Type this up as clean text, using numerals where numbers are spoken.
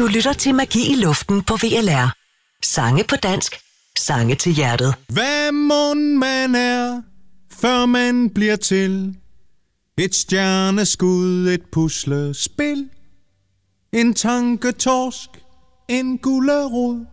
Du lytter til Magi i Luften på VLR. Sange på dansk, sange til hjertet. Hvad mon man er, før man bliver til? Et stjerneskud, et puslespil. En tanketorsk, en gulerod.